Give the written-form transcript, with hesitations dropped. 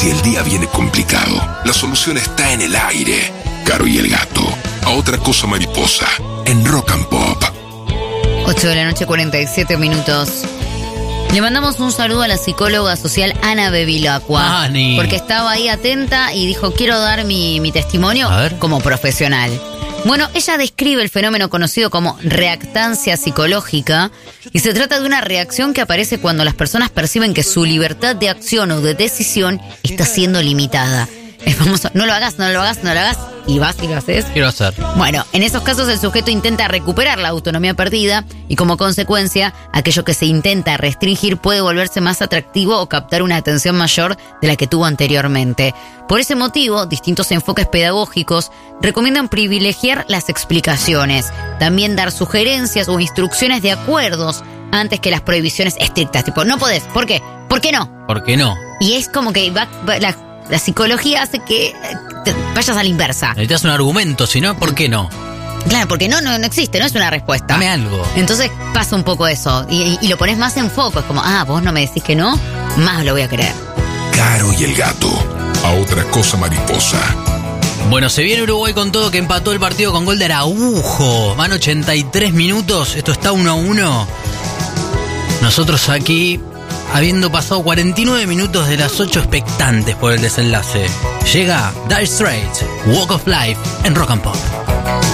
Si el día viene complicado, la solución está en el aire. Caro y el gato, a otra cosa mariposa, en Rock and Pop. 8 de la noche, 47 minutos. Le mandamos un saludo a la psicóloga social Ana Bevilacqua, Ani, porque estaba ahí atenta y dijo, quiero dar mi testimonio como profesional. Bueno, ella describe el fenómeno conocido como reactancia psicológica y se trata de una reacción que aparece cuando las personas perciben que su libertad de acción o de decisión está siendo limitada. Es famoso, no lo hagas, y vas y lo haces. Quiero hacer. Bueno, en esos casos el sujeto intenta recuperar la autonomía perdida y como consecuencia, aquello que se intenta restringir puede volverse más atractivo o captar una atención mayor de la que tuvo anteriormente. Por ese motivo, distintos enfoques pedagógicos recomiendan privilegiar las explicaciones, también dar sugerencias o instrucciones de acuerdos antes que las prohibiciones estrictas, tipo, no podés, ¿por qué? ¿Por qué no? ¿Por qué no? Y es como que la psicología hace que te vayas a la inversa. Necesitas un argumento, si no, ¿por qué no? Claro, porque no existe, no es una respuesta. Dame algo. Entonces pasa un poco eso y lo pones más en foco. Es como, vos no me decís que no, más lo voy a creer. Caro y el gato, a otra cosa mariposa. Bueno, se viene Uruguay con todo, que empató el partido con gol de Araujo. Van 83 minutos, esto está 1-1. Nosotros aquí, habiendo pasado 49 minutos de las 8 expectantes por el desenlace, llega Dire Straits, Walk of Life en Rock and Pop.